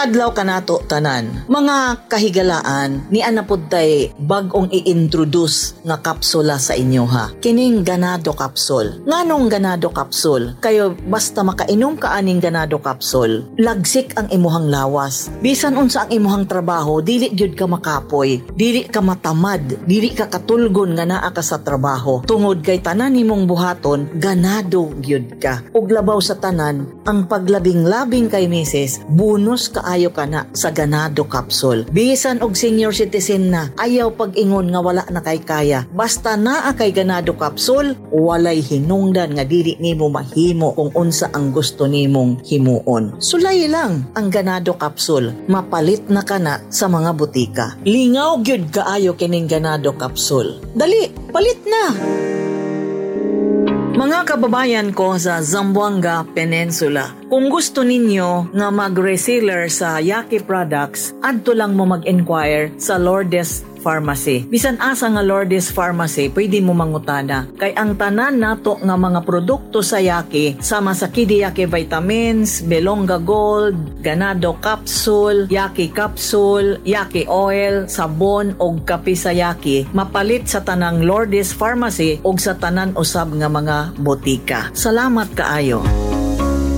adlaw kanato tanan. Mga kahigalaan ni anapod tay bag-ong i-introduce nga kapsula sa inyo ha. Kining ganado capsule. Nganong ganado capsule? Kayo basta makainom ka aning ganado capsule, lagsik ang imuhang lawas. Bisan unsa ang imuhang trabaho, dili gyud ka makapoy, dili ka matamad, dili ka katulgon nga naa ka sa trabaho. Tungod kay tanan nimong buhaton, ganado gyud ka. Ug labaw sa tanan, ang paglabing-labing kay misis, bonus kaayo ka na sa ganado capsule. Bisan og senior citizen na, ayaw pag-ingon nga wala na kay kaya. Basta naa kay ganado capsule, walay hinungdan nga dili nimo mahimo kung unsa ang gusto nimong himuon. Sulay lang ang ganado capsule, mapalit na kana sa mga butika. Lingaw gyud kaayo kining ganado capsule. Dali, palit na! Mga kababayan ko sa Zamboanga Peninsula, kung gusto ninyo nga mag-reseller sa Yaqui products, adto lang mo mag-inquire sa Lourdes Pharmacy. Bisan asa nga Lourdes Pharmacy, pwede mo mangutana. Kay ang tanan nato nga mga produkto sa Yaqui, sama sa Kidi Yaqui Vitamins, Belonga Gold, Ganado Capsule, Yaqui Capsule, Yaqui Oil, sabon og kape sa Yaqui, mapalit sa tanang Lourdes Pharmacy og sa tanan usab nga mga botika. Salamat kaayo.